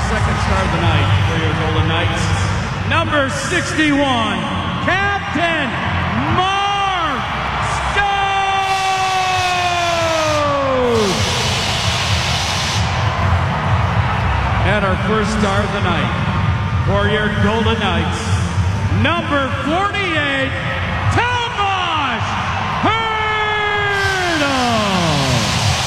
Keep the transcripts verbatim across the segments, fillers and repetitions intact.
second star of the night for your Golden Knights, number sixty-one, Captain Mark Stone! And our first star of the night for your Golden Knights, number forty-eight, Tomas Hertl!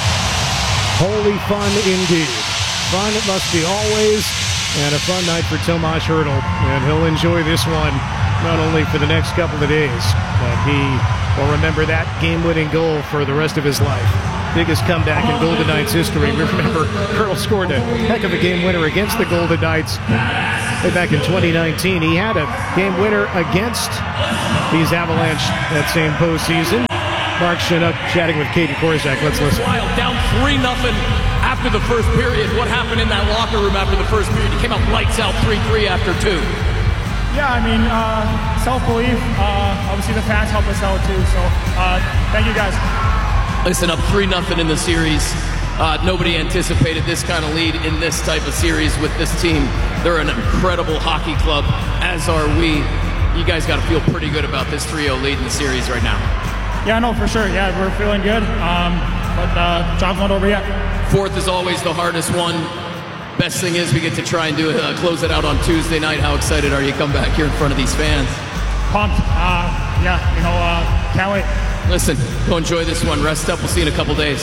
Holy fun indeed. Fun it must be always, and a fun night for Tomas Hertl. And he'll enjoy this one not only for the next couple of days, but he will remember that game-winning goal for the rest of his life. Biggest comeback in Golden Knights history. We remember Hertl scored a heck of a game winner against the Golden Knights way back in twenty nineteen. He had a game winner against these Avalanche that same postseason. Mark Chinook chatting with Katie Korczak. Let's listen. Wild down three nothing after the first period. What happened in that locker room after the first period? He came out lights out three three after two. Yeah, I mean, uh, self-belief. Uh, obviously, the fans help us out too. So, uh, thank you guys. Listen, up three nothing in the series. Uh, nobody anticipated this kind of lead in this type of series with this team. They're an incredible hockey club, as are we. You guys got to feel pretty good about this three oh lead in the series right now. Yeah, no, for sure. Yeah, we're feeling good. Um, but uh, job's not over yet. Fourth is always the hardest one. Best thing is we get to try and do it, uh, close it out on Tuesday night. How excited are you to come back here in front of these fans? Pumped. Uh, yeah, you know, uh, can't wait. Listen, go enjoy this one. Rest up. We'll see you in a couple days.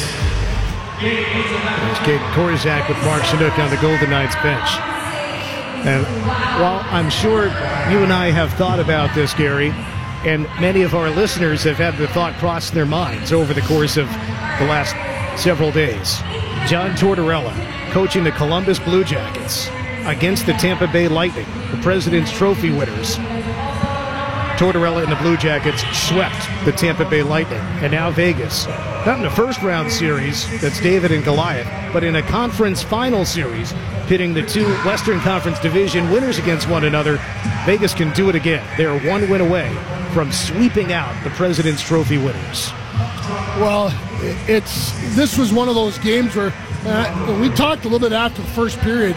There's Kate Korczak with Mark Chinook on the Golden Knights bench. And while I'm sure you and I have thought about this, Gary, and many of our listeners have had the thought cross their minds over the course of the last several days. John Tortorella coaching the Columbus Blue Jackets against the Tampa Bay Lightning, the President's Trophy winners. Tortorella and the Blue Jackets swept the Tampa Bay Lightning. And now Vegas, not in a first-round series, that's David and Goliath, but in a conference final series, pitting the two Western Conference Division winners against one another. Vegas can do it again. They're one win away from sweeping out the President's Trophy winners. Well, it's this was one of those games where uh, we talked a little bit after the first period.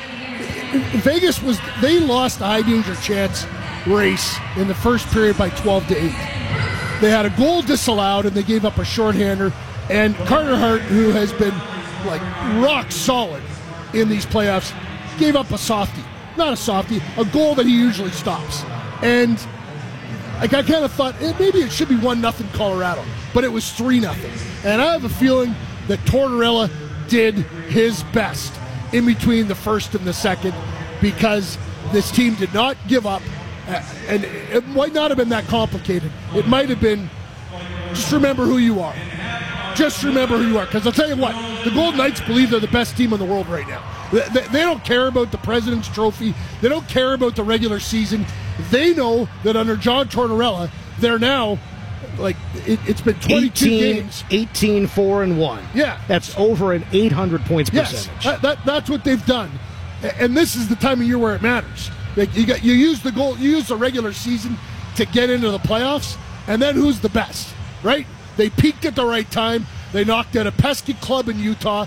Vegas was, they lost the high danger chance race in the first period by twelve to eight. They had a goal disallowed and they gave up a shorthander, and Carter Hart, who has been like rock solid in these playoffs, gave up a softie. Not a softie, a goal that he usually stops. And like I kind of thought eh, maybe it should be one nothing Colorado, but it was three nothing. And I have a feeling that Tortorella did his best in between the first and the second, because this team did not give up. Uh, and it might not have been that complicated. It might have been, just remember who you are. Just remember who you are. Because I'll tell you what, the Golden Knights believe they're the best team in the world right now. They, they, they don't care about the President's Trophy. They don't care about the regular season. They know that under John Tortorella, they're now, like, it, it's been twenty-two eighteen, games. eighteen, four, and one. Yeah. That's over an eight hundred points yes, percentage. That, that, that's what they've done. And this is the time of year where it matters. Like you got, you use the goal, you use the regular season to get into the playoffs, and then who's the best, right? They peaked at the right time. They knocked out a pesky club in Utah.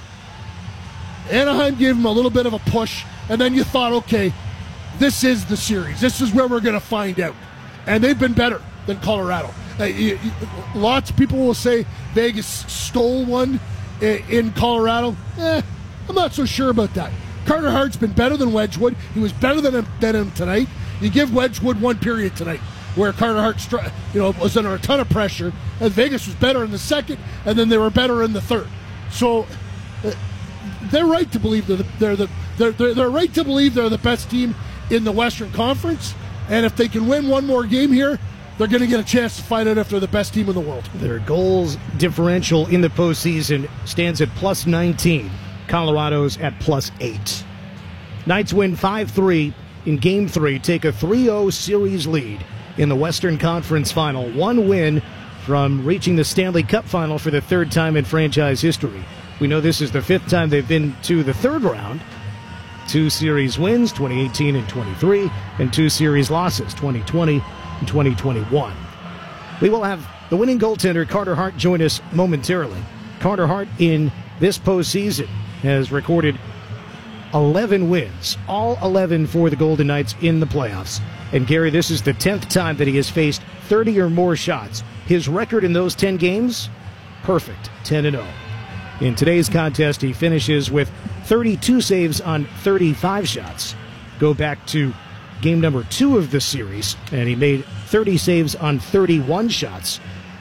Anaheim gave them a little bit of a push, and then you thought, okay, this is the series. This is where we're going to find out. And they've been better than Colorado. Uh, you, you, lots of people will say Vegas stole one in, in Colorado. Eh, I'm not so sure about that. Carter Hart's been better than Wedgwood. He was better than him, than him tonight. You give Wedgwood one period tonight where Carter Hart str- you know, was under a ton of pressure, and Vegas was better in the second, and then they were better in the third. So uh, they're right to believe they're the, they're, the, they're, they're, they're right to believe they're the best team in the Western Conference, and if they can win one more game here, they're going to get a chance to find out if they're the best team in the world. Their goals differential in the postseason stands at plus nineteen. Colorado's at plus eight. Knights win five three in Game three, take a three oh series lead in the Western Conference Final. One win from reaching the Stanley Cup Final for the third time in franchise history. We know this is the fifth time they've been to the third round. Two series wins, twenty eighteen and twenty-three, and two series losses, twenty twenty and twenty twenty-one. We will have the winning goaltender, Carter Hart, join us momentarily. Carter Hart in this postseason has recorded eleven wins, all eleven for the Golden Knights in the playoffs. And Gary, this is the tenth time that he has faced thirty or more shots. His record in those ten games, perfect, ten and oh. In today's contest, he finishes with thirty-two saves on thirty-five shots. Go back to game number two of the series, and he made thirty saves on thirty-one shots.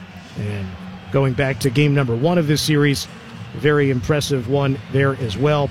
And going back to game number one of this series, very impressive one there as well,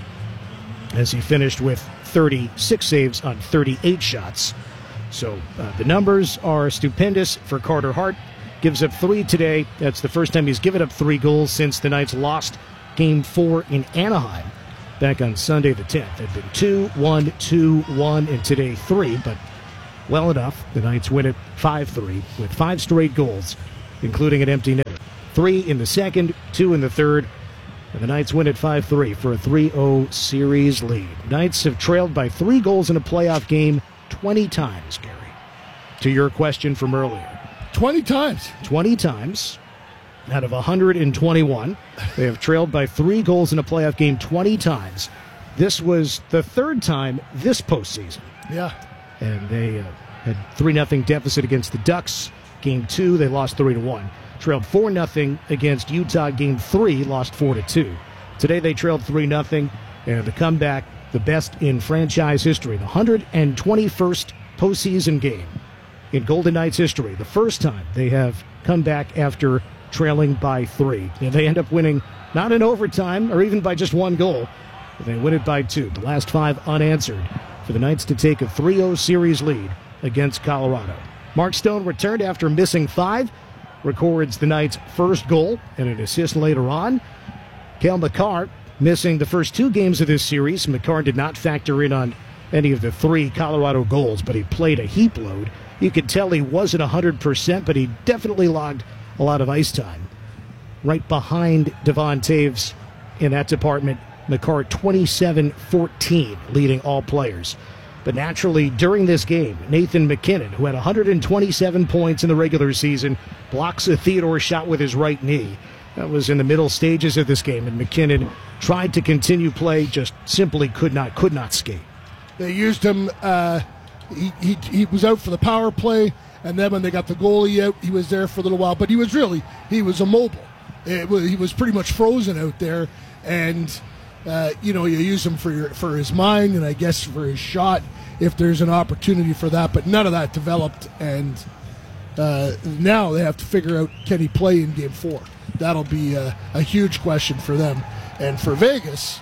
as he finished with thirty-six saves on thirty-eight shots. So uh, the numbers are stupendous for Carter Hart. Gives up three today. That's the first time he's given up three goals since the Knights lost game four in Anaheim back on Sunday the tenth. It had been two, one, two, one, and today three, but well enough. The Knights win it five three with five straight goals, including an empty netter. Three in the second, two in the third, and the Knights win it five three for a three oh series lead. Knights have trailed by three goals in a playoff game twenty times, Gary. To your question from earlier. twenty times. twenty times out of one hundred twenty-one. They have trailed by three goals in a playoff game twenty times. This was the third time this postseason. Yeah. And they uh, had three nothing deficit against the Ducks. Game two, they lost three to one. Trailed four nothing against Utah. Game three, lost four to two. Today they trailed three nothing, and the comeback, the best in franchise history. The one hundred twenty-first postseason game in Golden Knights history. The first time they have come back after trailing by three. And they end up winning not in overtime or even by just one goal. They win it by two. The last five unanswered for the Knights to take a three oh series lead against Colorado. Mark Stone returned after missing five, records the Knights' first goal and an assist later on. Cale Makar missing the first two games of this series. Makar did not factor in on any of the three Colorado goals, but he played a heap load. You could tell he wasn't one hundred percent, but he definitely logged a lot of ice time. Right behind Devon Taves in that department, Makar twenty-seven fourteen, leading all players. But naturally, during this game, Nathan MacKinnon, who had one hundred twenty-seven points in the regular season, blocks a Theodore shot with his right knee. That was in the middle stages of this game, and MacKinnon tried to continue play, just simply could not, could not skate. They used him, uh, he, he, he was out for the power play, and then when they got the goalie out, he was there for a little while. But he was really, he was immobile. It was, he was pretty much frozen out there, and uh, you know, you use him for your, for his mind, and I guess for his shot, if there's an opportunity for that. But none of that developed, and uh, now they have to figure out, can he play in Game Four? That'll be a, a huge question for them. And for Vegas,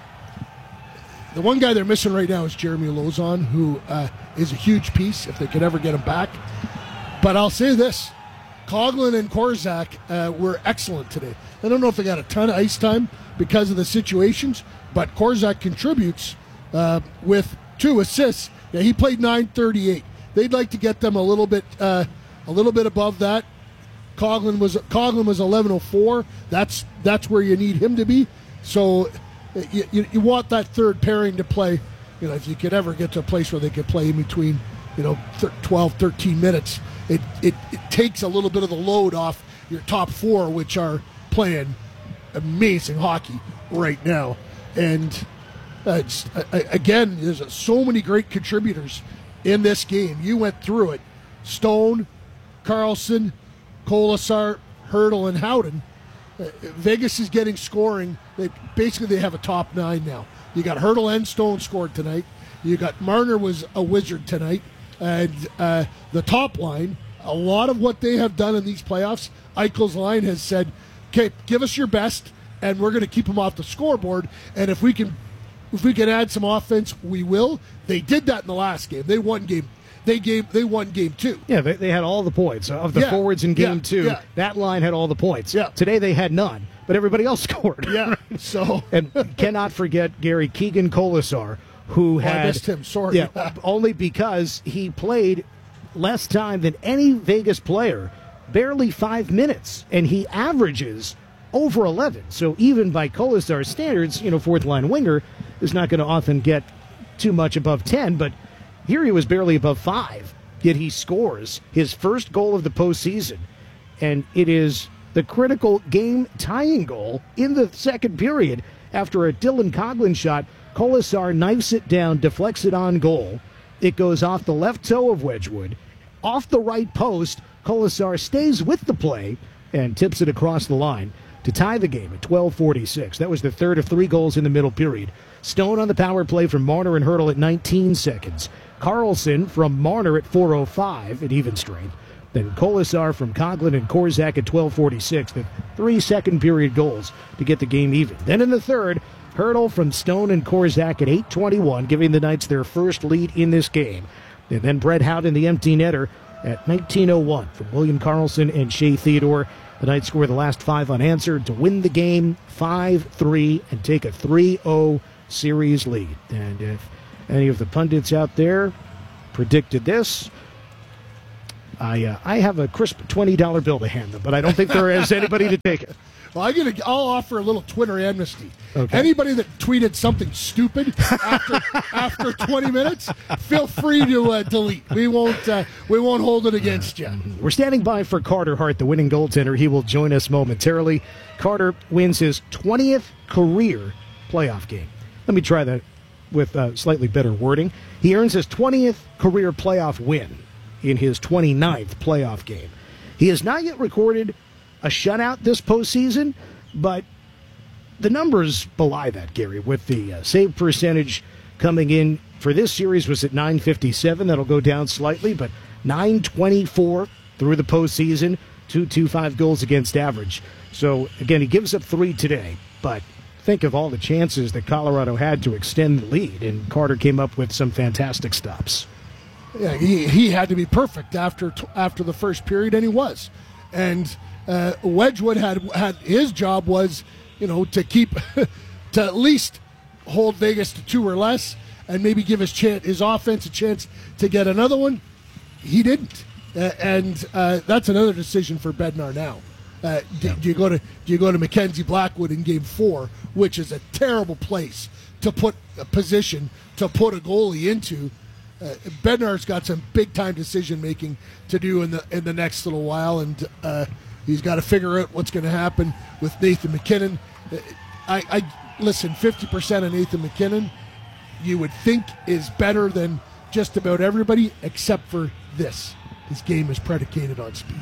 the one guy they're missing right now is Jeremy Lauzon, who uh, is a huge piece if they could ever get him back. But I'll say this, Coghlan and Korczak uh, were excellent today. I don't know if they got a ton of ice time because of the situations, but Korczak contributes uh, with two assists. Yeah, he played nine thirty-eight. They'd like to get them a little bit, uh, a little bit above that. Coghlan was Coghlan was eleven oh four. That's that's where you need him to be. So you, you, you want that third pairing to play. You know, if you could ever get to a place where they could play in between, you know, twelve, thirteen minutes. It, it it takes a little bit of the load off your top four, which are playing amazing hockey right now. And uh, it's, uh, again, there's so many great contributors in this game. You went through it. Stone, Carlson, Kolesar, Hurdle, and Howden. Uh, Vegas is getting scoring. They basically they have a top nine now. You got Hurdle and Stone scored tonight. You got Marner was a wizard tonight. And uh, the top line, a lot of what they have done in these playoffs, Eichel's line has said, okay, give us your best, and we're going to keep them off the scoreboard. And if we can if we can add some offense, we will. They did that in the last game. They won game. They gave. They won game two. Yeah, they, they had all the points of the yeah, forwards in game yeah, two. Yeah. That line had all the points. Yeah. Today they had none, but everybody else scored. Yeah. So and cannot forget Gary Keegan Kolesar, who oh, had I missed him. Sorry. Yeah, only because he played less time than any Vegas player, barely five minutes, and he averages over eleven. So even by Kolesar's standards, you know, fourth line winger is not going to often get too much above ten, but here he was barely above five, yet he scores his first goal of the postseason, and it is the critical game-tying goal in the second period. After a Dylan Coghlan shot, Kolesar knifes it down, deflects it on goal. It goes off the left toe of Wedgwood, off the right post. Kolesar stays with the play and tips it across the line to tie the game at twelve forty-six. That was the third of three goals in the middle period. Stone on the power play from Marner and Hertl at nineteen seconds. Carlson from Marner at four oh five at even strength. Then Kolesar from Coghlan and Korczak at twelve forty-six. The three second period goals to get the game even. Then in the third, Hertl from Stone and Korczak at eight twenty-one, giving the Knights their first lead in this game. And then Brett Howden, the empty netter, at nineteen oh one from William Carlson and Shea Theodore. The Knights score the last five unanswered to win the game five three and take a three oh series lead. And if any of the pundits out there predicted this, I uh, I have a crisp twenty dollar bill to hand them, but I don't think there is anybody to take it. Well, I'm gonna, I'll offer a little Twitter amnesty. Okay. Anybody that tweeted something stupid after after twenty minutes, feel free to uh, delete. We won't uh, we won't hold it against you. We're standing by for Carter Hart, the winning goaltender. He will join us momentarily. Carter wins his twentieth career playoff game. Let me try that with uh, slightly better wording. He earns his twentieth career playoff win in his twenty-ninth playoff game. He has not yet recorded a shutout this postseason, but the numbers belie that, Gary, with the uh, save percentage coming in for this series was at nine fifty-seven. That'll go down slightly, but nine twenty-four through the postseason, two twenty-five goals against average. So, again, he gives up three today, but think of all the chances that Colorado had to extend the lead, and Carter came up with some fantastic stops. Yeah, he, he had to be perfect after after the first period, and he was. And uh, Wedgwood had had his job was, you know, to keep to at least hold Vegas to two or less, and maybe give his chance, his offense a chance to get another one. He didn't, uh, and uh, that's another decision for Bednar now. Uh, do, yeah. do you go to do you go to Mackenzie Blackwood in Game Four, which is a terrible place to put a position to put a goalie into? Uh, Bednar's got some big time decision making to do in the in the next little while, and uh, he's got to figure out what's going to happen with Nathan MacKinnon. Uh, I, I listen, fifty percent of Nathan MacKinnon, you would think is better than just about everybody, except for this. His game is predicated on speed.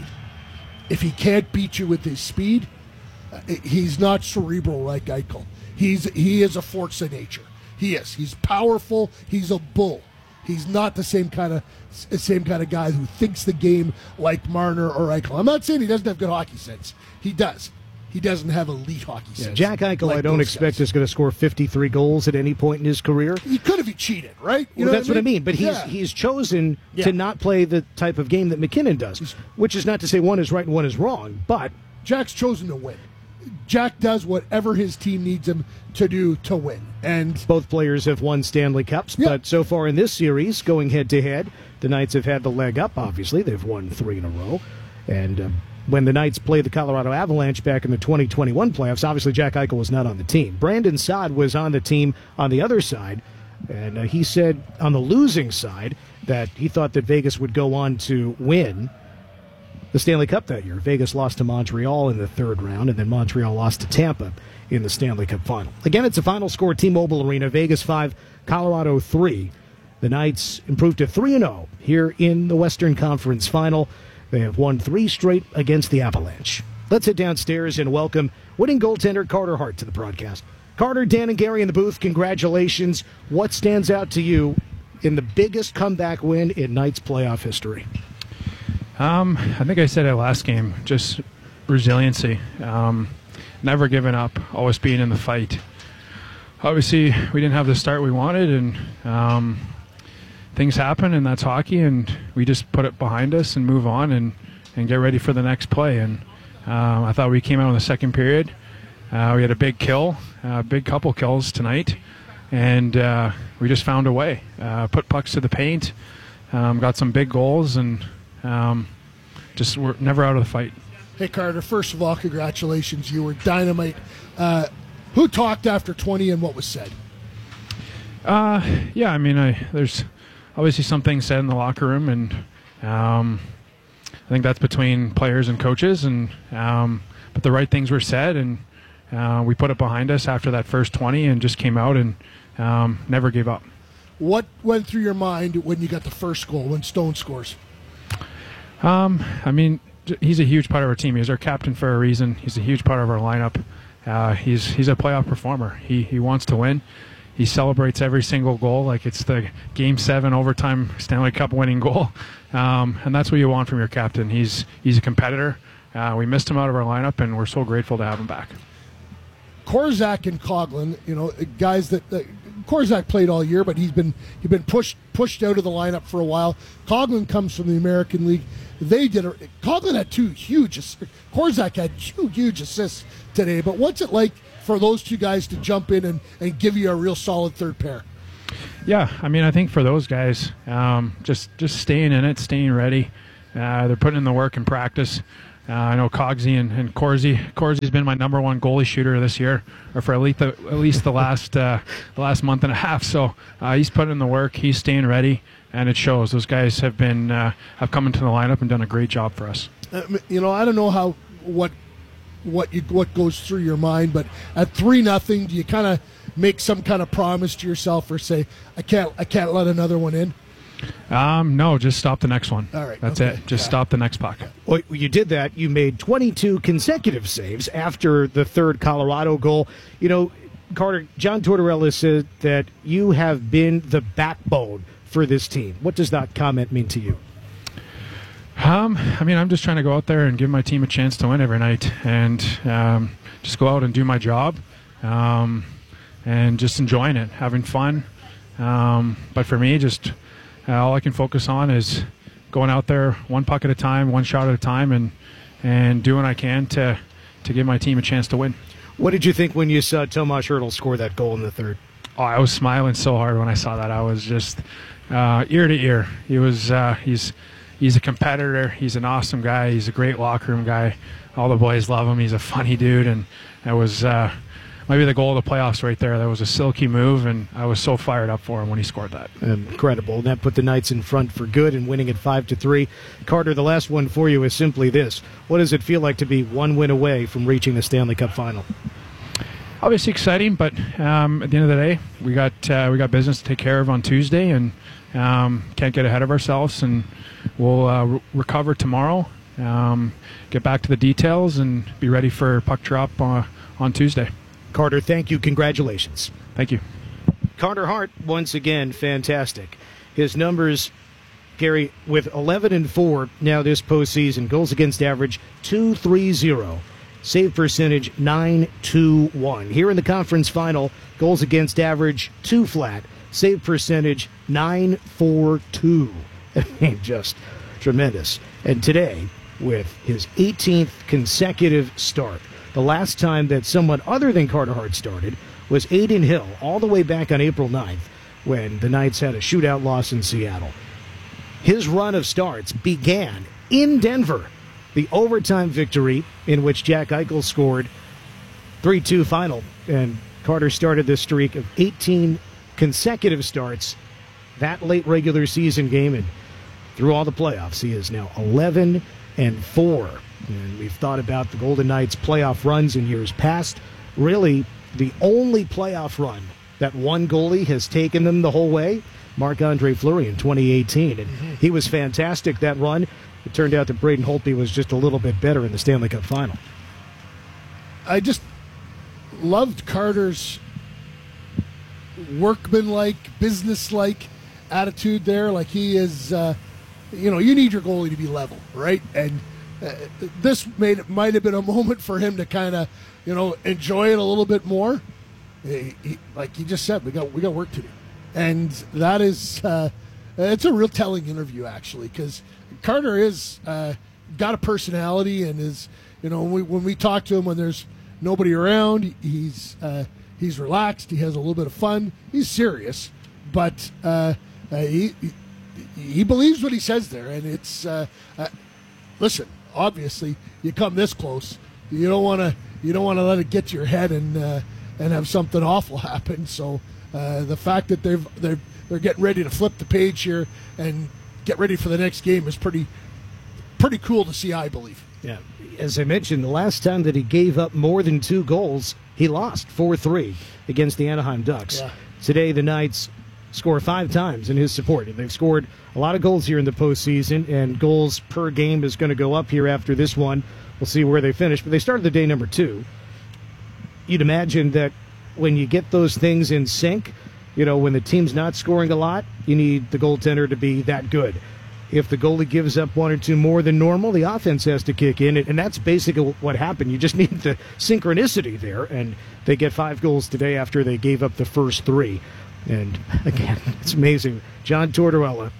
If he can't beat you with his speed, uh, he's not cerebral like Eichel. He's he is a force of nature. He is. He's powerful. He's a bull. He's not the same kind of same kind of guy who thinks the game like Marner or Eichel. I'm not saying he doesn't have good hockey sense. He does. He doesn't have elite hockey yeah, sense. Jack Eichel, like I don't expect, guys. is going to score fifty-three goals at any point in his career. He could if he cheated, right? You well, know that's what I mean? what I mean. But he's yeah. he's chosen yeah. to not play the type of game that MacKinnon does, which is not to say one is right and one is wrong. But Jack's chosen to win. Jack does whatever his team needs him to do to win. And both players have won Stanley Cups, yeah. but so far in this series, going head-to-head, the Knights have had the leg up, obviously. They've won three in a row. And um, when the Knights played the Colorado Avalanche back in the twenty twenty-one playoffs, obviously Jack Eichel was not on the team. Brandon Saad was on the team on the other side, and uh, he said on the losing side that he thought that Vegas would go on to win the Stanley Cup that year. Vegas lost to Montreal in the third round, and then Montreal lost to Tampa in the Stanley Cup final. Again, it's a final score, T-Mobile Arena, Vegas five, Colorado three. The Knights improved to three and oh here in the Western Conference final. They have won three straight against the Avalanche. Let's head downstairs and welcome winning goaltender Carter Hart to the broadcast. Carter, Dan, and Gary in the booth, congratulations. What stands out to you in the biggest comeback win in Knights playoff history? Um, I think I said it last game, just resiliency. Um, never giving up, always being in the fight. Obviously, we didn't have the start we wanted, and um, things happen, and that's hockey, and we just put it behind us and move on and, and get ready for the next play. And um, I thought we came out in the second period. Uh, we had a big kill, a big couple kills tonight, and uh, we just found a way. Uh, put pucks to the paint, um, got some big goals, and Um, just we're never out of the fight. Hey, Carter, first of all, congratulations. You were dynamite. Uh, who talked after twenty and what was said? Uh, yeah, I mean, I, there's obviously some things said in the locker room, and um, I think that's between players and coaches. And um, but the right things were said, and uh, we put it behind us after that first twenty and just came out and um, never gave up. What went through your mind when you got the first goal, when Stone scores? Um, I mean, he's a huge part of our team. He's our captain for a reason. He's a huge part of our lineup. Uh, he's he's a playoff performer. He he wants to win. He celebrates every single goal like it's the Game Seven overtime Stanley Cup winning goal, um, and that's what you want from your captain. He's he's a competitor. Uh, we missed him out of our lineup, and we're so grateful to have him back. Korczak and Coghlan, you know, guys that uh, Korczak played all year, but he's been he's been pushed pushed out of the lineup for a while. Coghlan comes from the American League. They did a, Coghlan had two huge. Korczak had two huge assists today. But what's it like for those two guys to jump in and, and give you a real solid third pair? Yeah, I mean, I think for those guys, um, just just staying in it, staying ready. Uh, they're putting in the work in practice. Uh, I know Cogsy and, and Corsi. Corsi's been my number one goalie shooter this year, or for at least the, at least the last uh, the last month and a half. So uh, he's putting in the work. He's staying ready, and it shows. Those guys have been uh, have come into the lineup and done a great job for us. Uh, you know, I don't know how what what you what goes through your mind, but at three nothing, do you kind of make some kind of promise to yourself, or say, I can't I can't let another one in? Um, no, just stop the next one. All right, that's okay. it. Just yeah. stop the next puck. Well, you did that. You made twenty-two consecutive saves after the third Colorado goal. You know, Carter, John Tortorella said that you have been the backbone for this team. What does that comment mean to you? Um, I mean, I'm just trying to go out there and give my team a chance to win every night, and um, just go out and do my job, um, and just enjoying it, having fun. Um, but for me, just uh, all I can focus on is going out there one puck at a time, one shot at a time, and and doing what I can to to give my team a chance to win. What did you think when you saw Tomas Hertl score that goal in the third? Oh, I was smiling so hard when I saw that. I was just uh, ear to ear. He was uh, he's he's a competitor. He's an awesome guy. He's a great locker room guy. All the boys love him. He's a funny dude, and it was uh, maybe the goal of the playoffs right there. That was a silky move, and I was so fired up for him when he scored that. Incredible. And that put the Knights in front for good and winning at five to three. Carter, the last one for you is simply this: what does it feel like to be one win away from reaching the Stanley Cup final? Obviously exciting, but um, at the end of the day, we got uh, we got business to take care of on Tuesday, and um, can't get ahead of ourselves. And we'll uh, re- recover tomorrow, um, get back to the details, and be ready for puck drop uh, on Tuesday. Carter, thank you. Congratulations. Thank you. Carter Hart, once again, fantastic. His numbers, Gary, with eleven and four now this postseason. Goals against average two three zero. Save percentage nine two one. Here in the conference final, goals against average two flat. Save percentage nine four two. I mean, just tremendous. And today, with his eighteenth consecutive start, the last time that someone other than Carter Hart started was Aiden Hill, all the way back on April ninth, when the Knights had a shootout loss in Seattle. His run of starts began in Denver. The overtime victory in which Jack Eichel scored three two final. And Carter started this streak of eighteen consecutive starts that late regular season game. And through all the playoffs, he is now eleven and four. And we've thought about the Golden Knights' playoff runs in years past. Really, the only playoff run that one goalie has taken them the whole way, Marc-Andre Fleury in twenty eighteen. And mm-hmm. he was fantastic that run. It turned out that Braden Holtby was just a little bit better in the Stanley Cup final. I just loved Carter's workmanlike, businesslike attitude there. Like he is, uh, you know, you need your goalie to be level, right? And uh, this made it might have been a moment for him to kind of, you know, enjoy it a little bit more. He, he, like he just said, we got we got work to do, and that is uh, it's a real telling interview actually, because Carter is uh, got a personality and is, you know, when we, when we talk to him when there's nobody around, he's uh, he's relaxed. He has a little bit of fun. He's serious, but uh, uh, he, he he believes what he says there. And it's uh, uh, listen. Obviously, you come this close, you don't want to you don't want to let it get to your head and uh, and have something awful happen. So uh, the fact that they've they're they're getting ready to flip the page here and get ready for the next game is pretty pretty cool to see, I believe. Yeah, as I mentioned, the last time that he gave up more than two goals, he lost four three against the Anaheim Ducks. Yeah. Today, the Knights score five times in his support. They've scored a lot of goals here in the postseason, and goals per game is going to go up here after this one. We'll see where they finish, but they started the day number two. You'd imagine that when you get those things in sync, you know, when the team's not scoring a lot, you need the goaltender to be that good. If the goalie gives up one or two more than normal, the offense has to kick in, and that's basically what happened. You just need the synchronicity there, and they get five goals today after they gave up the first three. And, again, it's amazing. John Tortorella,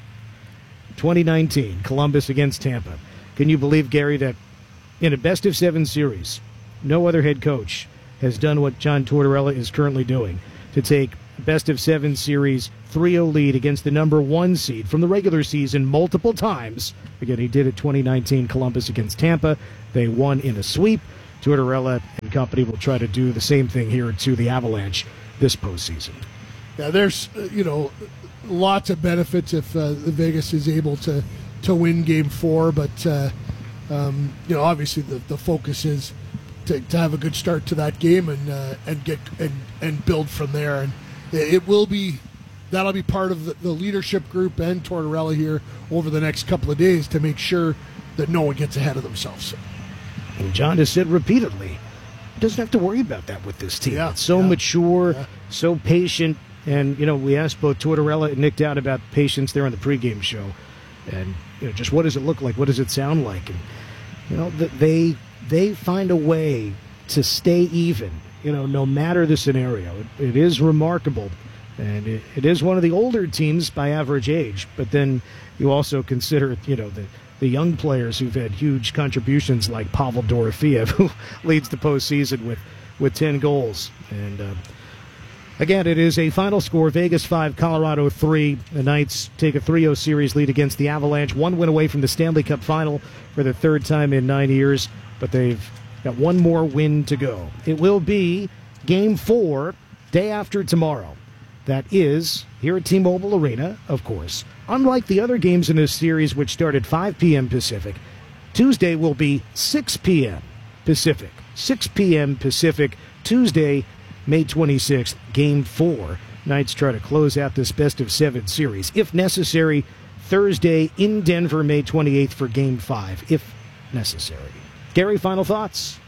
twenty nineteen, Columbus against Tampa. Can you believe, Gary, that in a best-of-seven series, no other head coach has done what John Tortorella is currently doing, to take best-of-seven series three oh lead against the number one seed from the regular season multiple times. Again, he did it twenty nineteen Columbus against Tampa. They won in a sweep. Tortorella and company will try to do the same thing here to the Avalanche this postseason. Yeah, there's, uh, you know, lots of benefits if uh, the Vegas is able to, to win Game Four, but uh, um, you know, obviously the, the focus is to, to have a good start to that game and uh, and get and, and build from there. And it will be that'll be part of the, the leadership group and Tortorella here over the next couple of days to make sure that no one gets ahead of themselves. And John has said repeatedly, doesn't have to worry about that with this team. Yeah, it's so yeah, mature, yeah. so patient. And, you know, we asked both Tortorella and Nick Dowd about patience there on the pregame show. And, you know, just what does it look like? What does it sound like? And, you know, they they find a way to stay even, you know, no matter the scenario. It, it is remarkable. And it, it is one of the older teams by average age. But then you also consider, you know, the, the young players who've had huge contributions like Pavel Dorofeev, who leads the postseason with, with ten goals. And, uh, again, it is a final score, Vegas five, Colorado three. The Knights take a three oh series lead against the Avalanche. One win away from the Stanley Cup final for the third time in nine years, but they've got one more win to go. It will be Game four, day after tomorrow. That is here at T-Mobile Arena, of course. Unlike the other games in this series, which start at five p.m. Pacific, Tuesday will be six p.m. Pacific. six p.m. Pacific, Tuesday, May twenty-sixth, Game four. Knights try to close out this best-of-seven series. If necessary, Thursday in Denver, May twenty-eighth for Game five, if necessary. Gary, final thoughts?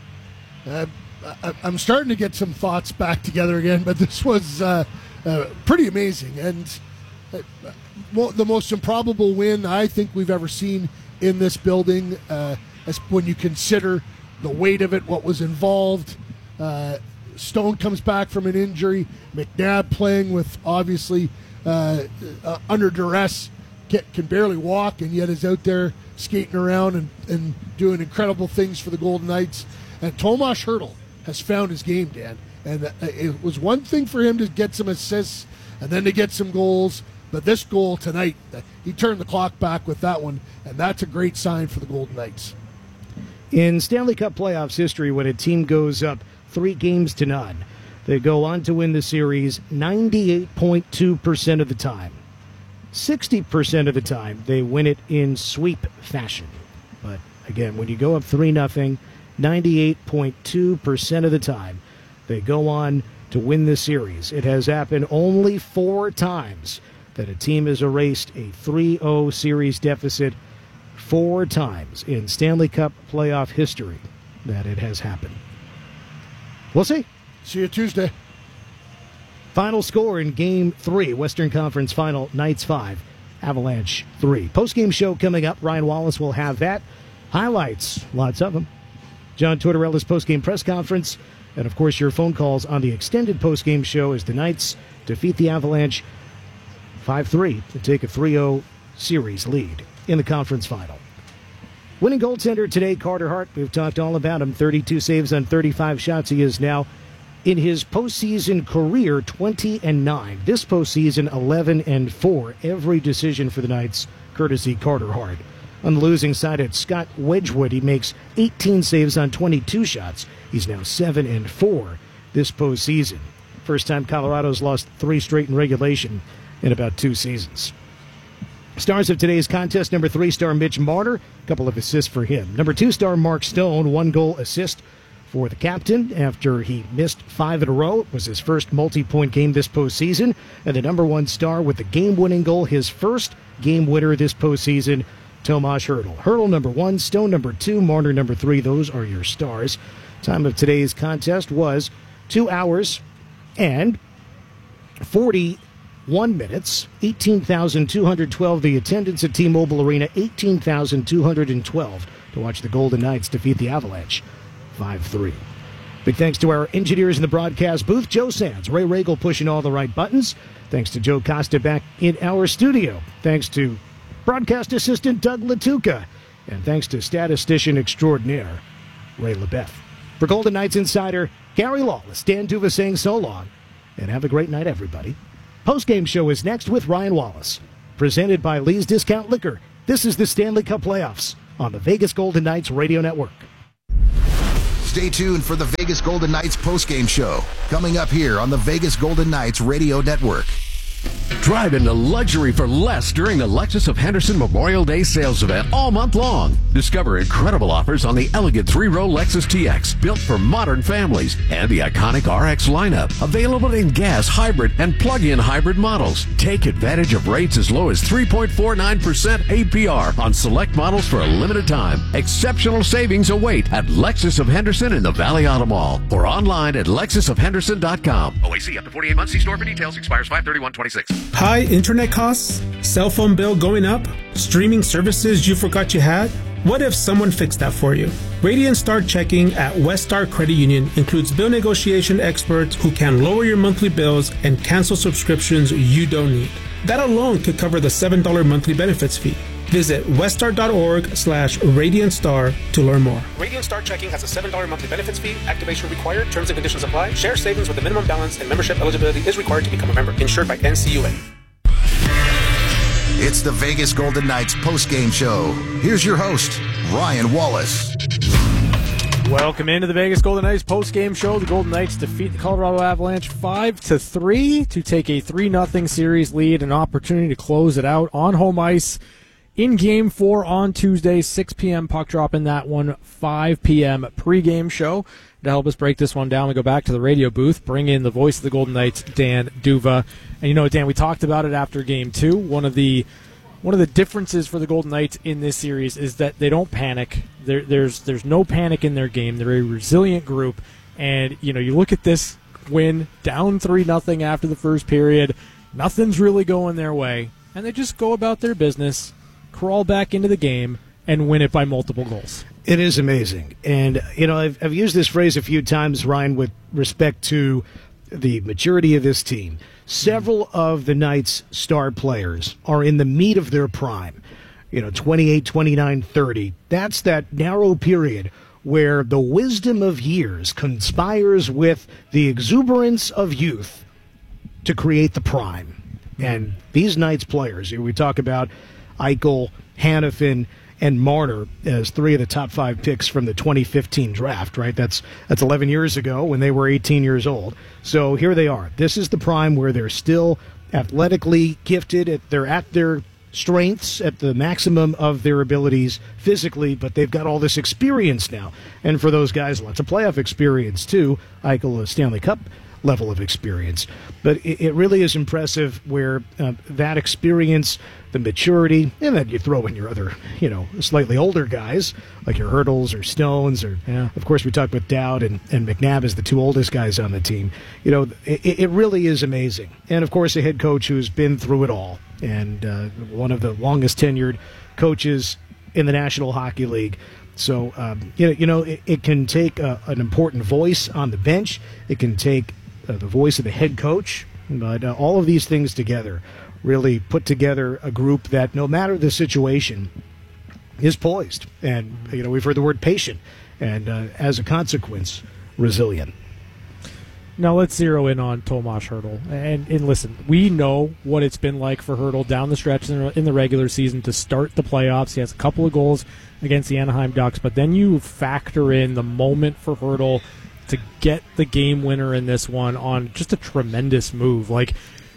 Uh, I, I'm starting to get some thoughts back together again, but this was uh, uh, pretty amazing. And uh, mo- the most improbable win I think we've ever seen in this building, uh, as when you consider the weight of it, what was involved. Uh, Stone comes back from an injury. McNabb playing with, obviously, uh, uh, under duress, can, can barely walk, and yet is out there skating around and, and doing incredible things for the Golden Knights. And Tomas Hertl has found his game, Dan. And uh, it was one thing for him to get some assists and then to get some goals, but this goal tonight, uh, he turned the clock back with that one, and that's a great sign for the Golden Knights. In Stanley Cup playoffs history, when a team goes up three games to none, they go on to win the series ninety-eight point two percent of the time. sixty percent of the time, they win it in sweep fashion. But again, when you go up three nothing, ninety-eight point two percent of the time, they go on to win the series. It has happened only four times that a team has erased a three oh series deficit. Four times in Stanley Cup playoff history that it has happened. We'll see. See you Tuesday. Final score in Game three, Western Conference Final, Knights five, Avalanche three. Post-game show coming up. Ryan Wallace will have that. Highlights, lots of them. John Tortorella's post-game press conference, and, of course, your phone calls on the extended post-game show as the Knights defeat the Avalanche five three to take a three oh series lead in the conference final. Winning goaltender today, Carter Hart. We've talked all about him. thirty-two saves on thirty-five shots. He is now, in his postseason career, twenty and nine. This postseason, eleven and four. Every decision for the Knights, courtesy Carter Hart. On the losing side at Scott Wedgwood, he makes eighteen saves on twenty-two shots. He's now seven and four this postseason. First time Colorado's lost three straight in regulation in about two seasons. Stars of today's contest, number three star Mitch Marner, a couple of assists for him. Number two star Mark Stone, one goal assist for the captain after he missed five in a row. It was his first multi-point game this postseason. And the number one star with the game-winning goal, his first game winner this postseason, Tomas Hertl. Hertl number one, Stone number two, Marner number three. Those are your stars. Time of today's contest was two hours and forty-one minutes, eighteen thousand two hundred twelve. The attendance at T-Mobile Arena, eighteen thousand two hundred twelve to watch the Golden Knights defeat the Avalanche five three. Big thanks to our engineers in the broadcast booth, Joe Sands, Ray Regal pushing all the right buttons. Thanks to Joe Costa back in our studio. Thanks to broadcast assistant Doug Latuca. And thanks to statistician extraordinaire Ray LaBeouf. For Golden Knights Insider, Gary Lawless, Dan Duva saying so long. And have a great night, everybody. Postgame show is next with Ryan Wallace. Presented by Lee's Discount Liquor. This is the Stanley Cup Playoffs on the Vegas Golden Knights Radio Network. Stay tuned for the Vegas Golden Knights postgame show, coming up here on the Vegas Golden Knights Radio Network. Drive into luxury for less during the Lexus of Henderson Memorial Day sales event all month long. Discover incredible offers on the elegant three-row Lexus T X, built for modern families, and the iconic R X lineup, available in gas, hybrid, and plug-in hybrid models. Take advantage of rates as low as three point four nine percent A P R on select models for a limited time. Exceptional savings await at Lexus of Henderson in the Valley Auto Mall or online at lexus of henderson dot com. O A C up to forty-eight months. See store for details. Expires five thirty-one twenty-six. High internet costs? Cell phone bill going up? Streaming services you forgot you had? What if someone fixed that for you? Radiant Star Checking at West Star Credit Union includes bill negotiation experts who can lower your monthly bills and cancel subscriptions you don't need. That alone could cover the seven dollars monthly benefits fee. Visit weststar.org slash Radiant Star to learn more. Radiant Star Checking has a seven dollars monthly benefits fee. Activation required. Terms and conditions apply. Share savings with a minimum balance and membership eligibility is required to become a member. Insured by N C U A. It's the Vegas Golden Knights postgame show. Here's your host, Ryan Wallace. Welcome into the Vegas Golden Knights postgame show. The Golden Knights defeat the Colorado Avalanche five to three to take a three nothing series lead, an opportunity to close it out on home ice in Game four on Tuesday, six p.m. puck drop in that one, five p.m. pregame show. To help us break this one down, we go back to the radio booth, bring in the voice of the Golden Knights, Dan Duva. And you know, Dan, we talked about it after Game two. One of the one of the differences for the Golden Knights in this series is that they don't panic. There, there's there's no panic in their game. They're a resilient group. And, you know, you look at this win, down three nothing after the first period. Nothing's really going their way. And they just go about their business, crawl back into the game, and win it by multiple goals. It is amazing. And, you know, I've, I've used this phrase a few times, Ryan, with respect to the maturity of this team. Several of the Knights' star players are in the meat of their prime. You know, twenty-eight, twenty-nine, thirty. That's that narrow period where the wisdom of years conspires with the exuberance of youth to create the prime. And these Knights players, we talk about Eichel, Hanifin, and Marner as three of the top five picks from the twenty fifteen draft, right? That's that's eleven years ago when they were eighteen years old. So here they are. This is the prime where they're still athletically gifted. They're at their strengths, at the maximum of their abilities physically, but they've got all this experience now. And for those guys, lots of playoff experience too. Eichel, a Stanley Cup level of experience. But it, it really is impressive where uh, that experience, the maturity, and then you throw in your other, you know, slightly older guys, like your Hertls or Stones, or, yeah. Of course, we talked with Dowd and, and McNabb as the two oldest guys on the team. You know, it, it really is amazing. And, of course, a head coach who's been through it all, and uh, one of the longest tenured coaches in the National Hockey League. So, um, you know, you know it, it can take a, an important voice on the bench. It can take uh, the voice of the head coach. But uh, all of these things together really put together a group that, no matter the situation, is poised. And, you know, we've heard the word patient. And uh, as a consequence, resilient. Now let's zero in on Tomas Hertl. And, and listen, we know what it's been like for Hertl down the stretch in the, in the regular season to start the playoffs. He has a couple of goals against the Anaheim Ducks, but then you factor in the moment for Hertl to get the game winner in this one on just a tremendous move. Like,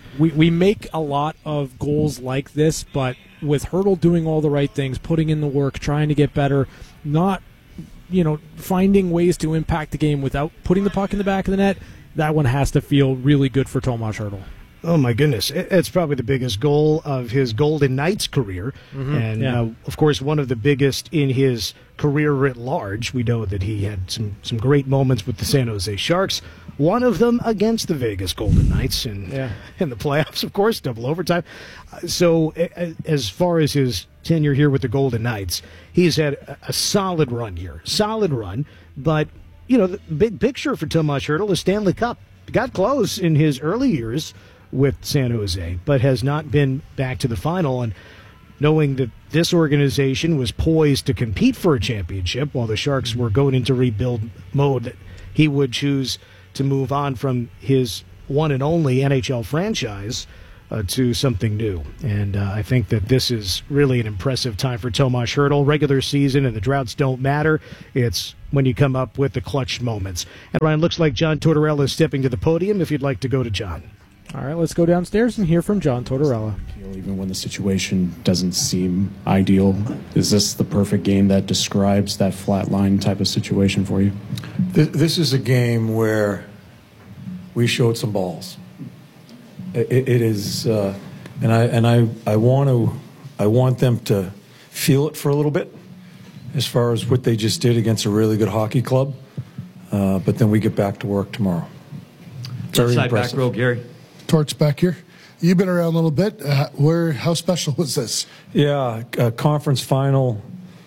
we, we make a lot of goals like this, but with Hurdle doing all the right things, putting in the work, trying to get better, not, you know, finding ways to impact the game without putting the puck in the back of the net, that one has to feel really good for Tomas Hurdle. Oh, my goodness. It's probably the biggest goal of his Golden Knights career. Mm-hmm. And, yeah. uh, of course, one of the biggest in his career writ large. We know that he had some, some great moments with the San Jose Sharks. One of them against the Vegas Golden Knights in, yeah. in the playoffs, of course, double overtime. Uh, so as far as his tenure here with the Golden Knights, he's had a, a solid run here. Solid run. But, you know, the big picture for Tomas Hurdle is Stanley Cup. Got close in his early years with San Jose, but has not been back to the final. And knowing that this organization was poised to compete for a championship while the Sharks were going into rebuild mode, that he would choose to move on from his one and only N H L franchise uh, to something new. And uh, I think that this is really an impressive time for Tomas Hurdle. Regular season and the droughts don't matter. It's when you come up with the clutch moments. And Ryan, looks like John Tortorella is stepping to the podium if you'd like to go to John. All right, let's go downstairs and hear from John Tortorella. Even when the situation doesn't seem ideal, is this the perfect game that describes that flat line type of situation for you? This is a game where we showed some balls. It, it is, uh, and I and I I want to I want them to feel it for a little bit, as far as what they just did against a really good hockey club. Uh, but then we get back to work tomorrow. Very Side impressive. Back row, Gary. Torch back here. You've been around a little bit. Uh, where? How special was this? Yeah, a conference final.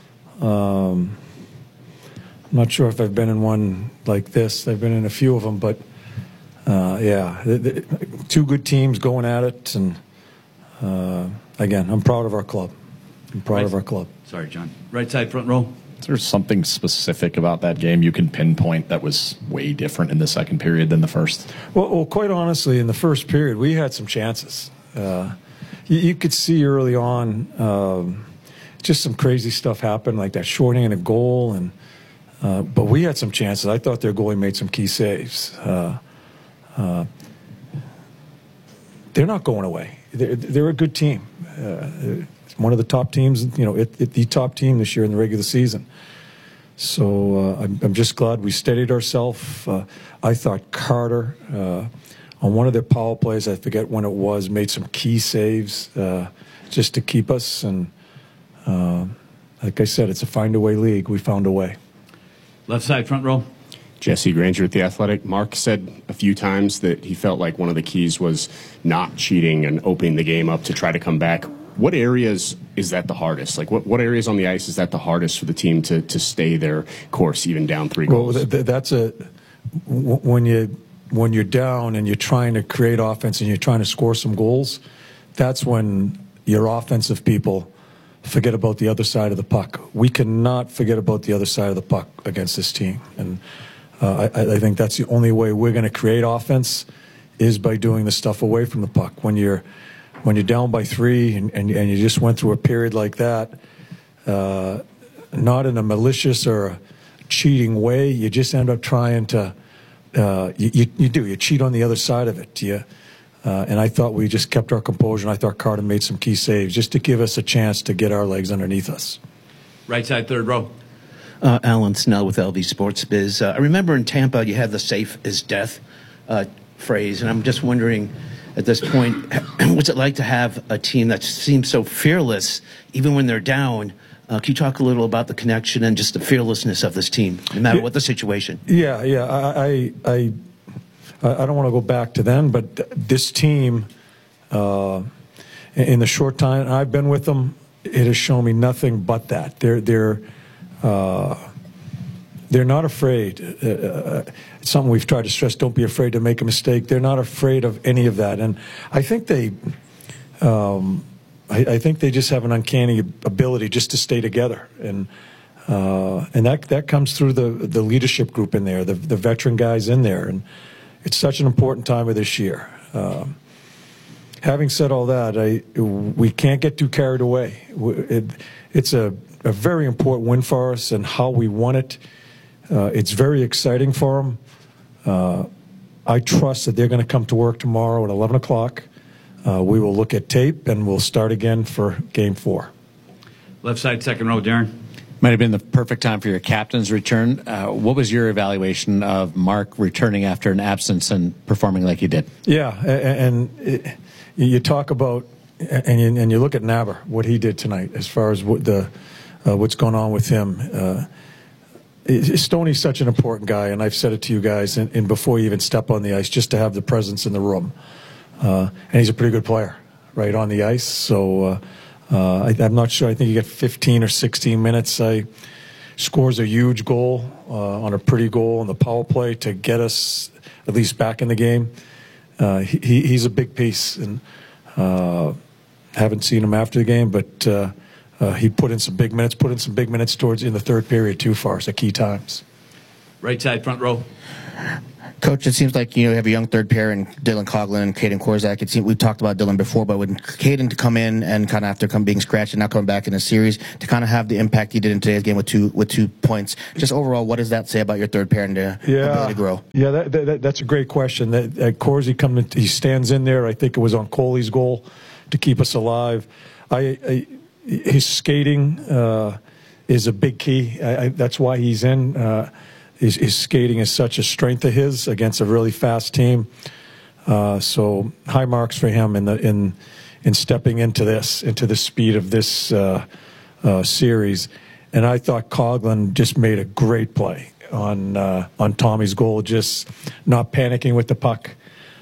Um, I'm not sure if I've been in one like this. I've been in a few of them, but uh, yeah, the, the, two good teams going at it. And uh, again, I'm proud of our club. I'm proud right. of our club. Sorry, John. Right side, front row. Is there something specific about that game you can pinpoint that was way different in the second period than the first? Well, well quite honestly, in the first period, we had some chances. Uh, you, you could see early on um, just some crazy stuff happen, like that shorting and a goal. And uh, but we had some chances. I thought their goalie made some key saves. Uh, uh, they're not going away. They're, they're a good team. Uh, one of the top teams, you know, it, it, the top team this year in the regular season. So uh, I'm, I'm just glad we steadied ourselves. Uh, I thought Carter, uh, on one of their power plays, I forget when it was, made some key saves uh, just to keep us. And uh, like I said, it's a find-a-way league. We found a way. Left side, front row. Jesse Granger at The Athletic. Mark said a few times that he felt like one of the keys was not cheating and opening the game up to try to come back. What areas is that the hardest? Like, what, what areas on the ice is that the hardest for the team to, to stay their course, even down three goals? Well, th- that's a when you when you're down and you're trying to create offense and you're trying to score some goals. That's when your offensive people forget about the other side of the puck. We cannot forget about the other side of the puck against this team, and uh, I, I think that's the only way we're going to create offense is by doing the stuff away from the puck. When you're When you're down by three and, and, and you just went through a period like that, uh, not in a malicious or a cheating way, you just end up trying to, uh, you, you, you do, you cheat on the other side of it. You, uh, and I thought we just kept our composure, and I thought Carter made some key saves just to give us a chance to get our legs underneath us. Right side, third row. Uh, Alan Snell with L V Sports Biz. Uh, I remember in Tampa you had the safe is death uh, phrase, and I'm just wondering, at this point, what's it like to have a team that seems so fearless, even when they're down? Uh, can you talk a little about the connection and just the fearlessness of this team, no matter yeah, what the situation? Yeah, yeah. I, I, I don't want to go back to then, but this team, uh, in the short time I've been with them, it has shown me nothing but that. They're, they're, uh, they're not afraid. Uh, it's something we've tried to stress. Don't be afraid to make a mistake. They're not afraid of any of that. And I think they, um, I, I think they just have an uncanny ability just to stay together. And uh, and that that comes through the the leadership group in there, the the veteran guys in there. And it's such an important time of this year. Um, having said all that, I we can't get too carried away. It, it's a, a very important win for us, and how we won it. Uh, it's very exciting for them. Uh, I trust that they're going to come to work tomorrow at eleven o'clock, uh, we will look at tape and we'll start again for game four. Left side, second row, Darren. Might have been the perfect time for your captain's return. Uh, what was your evaluation of Mark returning after an absence and performing like he did? Yeah, and it, you talk about, and you, and you look at Naber, what he did tonight as far as what the uh, what's going on with him. Uh, Stoney's such an important guy, and I've said it to you guys, and, and before you even step on the ice, just to have the presence in the room. Uh, and he's a pretty good player, right, on the ice. So uh, uh, I, I'm not sure. I think he got fifteen or sixteen minutes. I scores a huge goal uh, on a pretty goal on the power play to get us at least back in the game. Uh, he, he's a big piece, and uh, haven't seen him after the game, but uh, uh, he put in some big minutes, put in some big minutes towards in the third period too for us at key times. Right side, front row. Coach, it seems like you know you have a young third pair in Dylan Coghlan and Caden Korczak. It seems we've talked about Dylan before, but when Caden to come in and kind of after come being scratched and now coming back in the series to kind of have the impact he did in today's game with two with two points, just overall, what does that say about your third pair and the yeah. ability to grow? Yeah, that, that, that's a great question. That, that Corsi come, he stands in there. I think it was on Coley's goal to keep us alive. I, I his skating uh, is a big key. I, I, that's why he's in. Uh, His, his skating is such a strength of his against a really fast team. Uh, so high marks for him in the in in stepping into this, into the speed of this uh, uh, series. And I thought Coghlan just made a great play on uh, on Tommy's goal, just not panicking with the puck,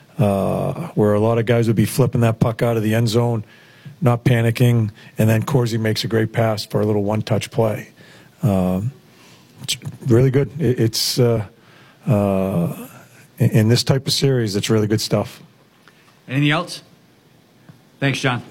uh, where a lot of guys would be flipping that puck out of the end zone, not panicking, and then Corsi makes a great pass for a little one-touch play. Um, Really good. It's uh, uh, in this type of series, it's really good stuff. Anything else? Thanks, John.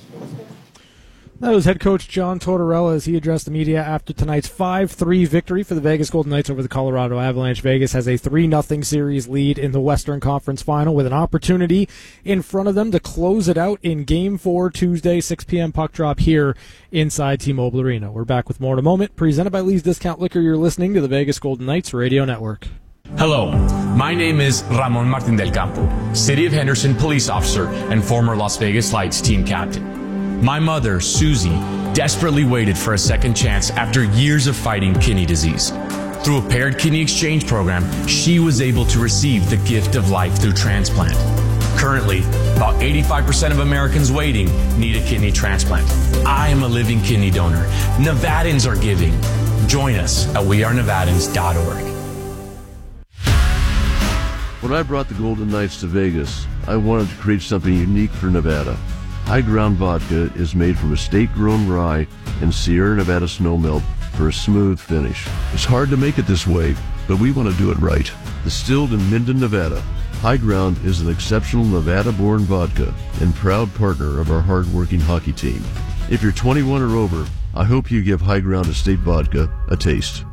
That was head coach John Tortorella as he addressed the media after tonight's five three victory for the Vegas Golden Knights over the Colorado Avalanche. Vegas has a three nothing series lead in the Western Conference Final with an opportunity in front of them to close it out in Game four Tuesday, six p.m. puck drop here inside T-Mobile Arena. We're back with more in a moment. Presented by Lee's Discount Liquor, you're listening to the Vegas Golden Knights Radio Network. Hello, my name is Ramon Martin del Campo, City of Henderson police officer and former Las Vegas Lights team captain. My mother, Susie, desperately waited for a second chance after years of fighting kidney disease. Through a paired kidney exchange program, she was able to receive the gift of life through transplant. Currently, about eighty-five percent of Americans waiting need a kidney transplant. I am a living kidney donor. Nevadans are giving. Join us at we are nevadans dot org. When I brought the Golden Knights to Vegas, I wanted to create something unique for Nevada. High Ground Vodka is made from estate-grown rye and Sierra Nevada snowmelt for a smooth finish. It's hard to make it this way, but we want to do it right. Distilled in Minden, Nevada, High Ground is an exceptional Nevada-born vodka and proud partner of our hard-working hockey team. If you're twenty-one or over, I hope you give High Ground Estate Vodka a taste.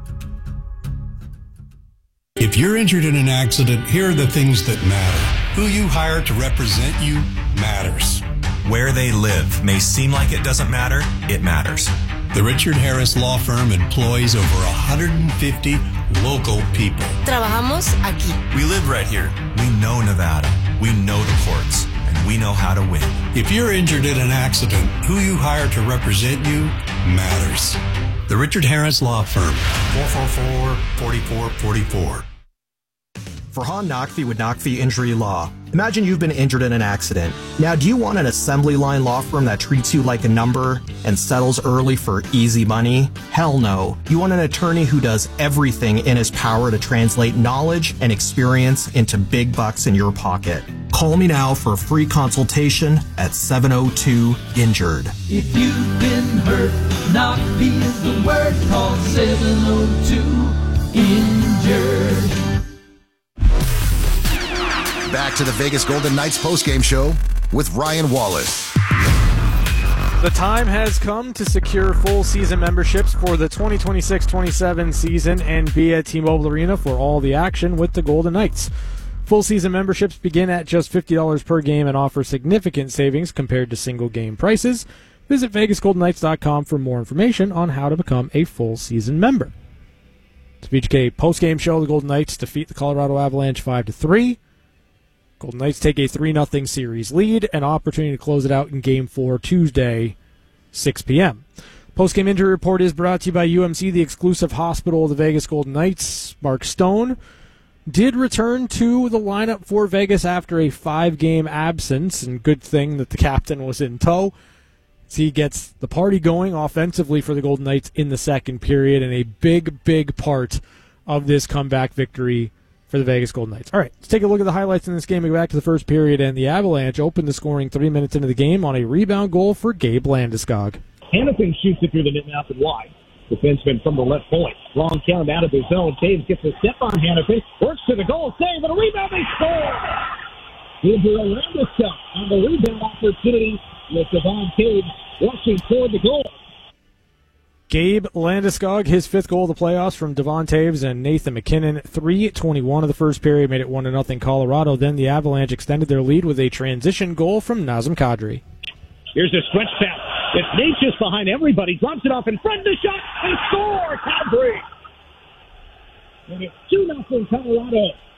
If you're injured in an accident, here are the things that matter. Who you hire to represent you matters. Where they live may seem like it doesn't matter. It matters. The Richard Harris Law Firm employs over one hundred fifty local people. Trabajamos aquí. We live right here. We know Nevada. We know the courts. And we know how to win. If you're injured in an accident, who you hire to represent you matters. The Richard Harris Law Firm. four four four, four four four four. Farhan Naqvi with Naqvi Injury Law. Imagine you've been injured in an accident. Now, do you want an assembly line law firm that treats you like a number and settles early for easy money? Hell no. You want an attorney who does everything in his power to translate knowledge and experience into big bucks in your pocket. Call me now for a free consultation at seven oh two injured. If you've been hurt, Naqvi is the word. Call seven oh two injured. Back to the Vegas Golden Knights postgame show with Ryan Wallace. The time has come to secure full season memberships for the twenty twenty-six twenty-seven season and be at T-Mobile Arena for all the action with the Golden Knights. Full season memberships begin at just fifty dollars per game and offer significant savings compared to single game prices. Visit vegas golden knights dot com for more information on how to become a full season member. To V G K postgame show, the Golden Knights defeat the Colorado Avalanche five to three. Golden Knights take a three nothing series lead, an opportunity to close it out in Game four Tuesday, six p.m. Post-game injury report is brought to you by U M C, the exclusive hospital of the Vegas Golden Knights. Mark Stone did return to the lineup for Vegas after a five-game absence, and good thing that the captain was in tow. He gets the party going offensively for the Golden Knights in the second period, and a big, big part of this comeback victory for the Vegas Golden Knights. All right, let's take a look at the highlights in this game. We go back to the first period, and the Avalanche opened the scoring three minutes into the game on a rebound goal for Gabe Landeskog. Hanifin shoots it through the net out and wide. Defenseman from the left point. Long count out of his zone. Taves gets a step on Hanifin. Works to the goal. Save and a rebound. They score. Gabriel Landeskog on the rebound opportunity with Devon Taves rushing toward the goal. Gabe Landeskog, his fifth goal of the playoffs from Devon Taves and Nathan MacKinnon. three twenty-one of the first period made it one to nothing Colorado. Then the Avalanche extended their lead with a transition goal from Nazem Kadri. Here's a stretch pass. It's Natchez behind everybody. Drops it off in front of the shot and score. Kadri. And it's two nothing Colorado.